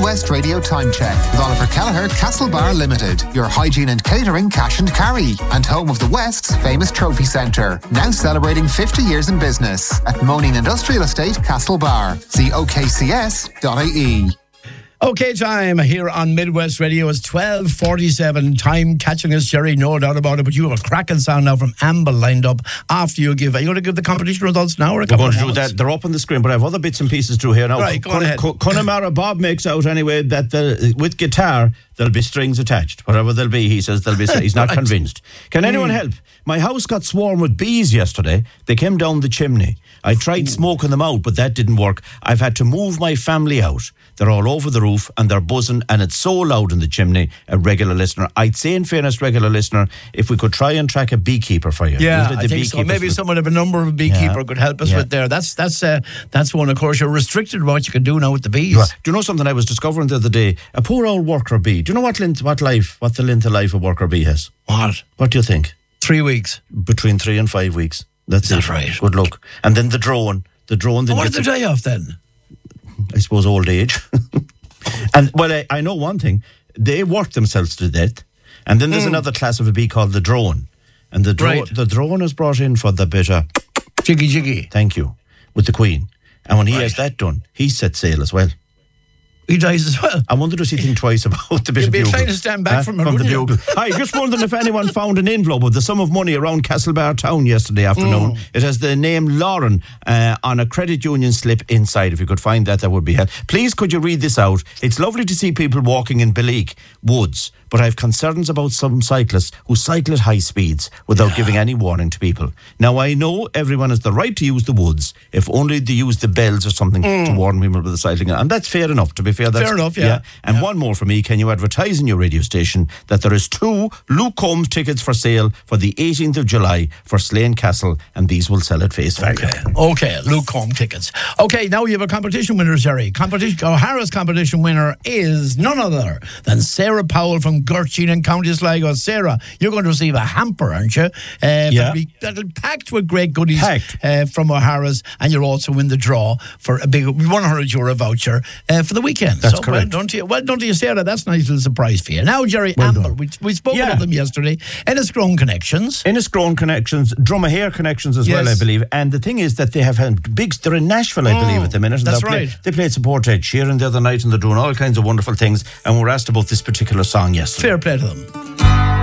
Midwest Radio Time Check with Oliver Kelleher, Castlebar Limited, your hygiene and catering cash and carry, and home of the West's famous trophy centre, now celebrating 50 years in business at Moaning Industrial Estate, Castlebar. See okcs.ie. Okay, time here on Midwest Radio is 12:47. Time catching us, Jerry, no doubt about it. But you have a cracking sound now from Amble lined up after you give. Are you going to give the competition results now? Or We're going to do that. They're up on the screen, but I have other bits and pieces through here now. Right, go on ahead. Connemara Bob makes out anyway that with guitar there'll be strings attached. Whatever they'll be, he says there'll be. He's not convinced. Can anyone help? My house got swarmed with bees yesterday. They came down the chimney. I tried smoking them out, but that didn't work. I've had to move my family out. They're all over the roof and they're buzzing, and it's so loud in the chimney. A regular listener, I'd say, in fairness, regular listener, if we could try and track a beekeeper for you. Yeah, I think so. Maybe someone of a number of a beekeeper could help us with there. That's one. Of course, you're restricted what you can do now with the bees. Right. Do you know something I was discovering the other day? A poor old worker bee. Do you know what the length of life a worker bee has? What do you think? 3 weeks. Between 3 and 5 weeks. That's it. Right. Good luck. And then the drone. What did they die off then? I suppose old age. And well, I know one thing. They work themselves to death. And then there's another class of a bee called the drone. And the drone is brought in for the bit of jiggy. Thank you. With the Queen. And when he has that done, he sets sail as well. He dies as well. I wonder, does he think twice about the bit of bugle? You'd be trying to stand back from the bugle. I just wondering if anyone found an envelope of the sum of money around Castlebar town yesterday afternoon. It has the name Lauren on a credit union slip inside. If you could find that would be helpful. Please, could you read this out? It's lovely to see people walking in Belleek Woods, but I have concerns about some cyclists who cycle at high speeds without giving any warning to people. Now, I know everyone has the right to use the woods, if only they use the bells or something to warn people about the cycling. And that's fair enough, to be fair. Fair enough, yeah. And one more for me. Can you advertise in your radio station that there is 2 Luke Combs tickets for sale for the 18th of July for Slane Castle, and these will sell at face value. Okay, Luke Combs tickets. Okay, now you have a competition winner, Jerry. O'Hara's competition winner is none other than Sarah Powell from Gurchin in County Sligo. Sarah, you're going to receive a hamper, aren't you? That'll be packed with great goodies from O'Hara's, and you'll also win the draw for a big €100 voucher for the weekend. That's correct. Well done to you, Sarah. That's a nice little surprise for you. Now, Jerry, Amble, we spoke about them yesterday. Enniscrone Connections. Dromahair Connections as well, I believe. And the thing is that they have had they're in Nashville, I believe, at the minute. That's right. They played support Ed Sheeran the other night, and they're doing all kinds of wonderful things. And we were asked about this particular song yesterday. Fair play to them.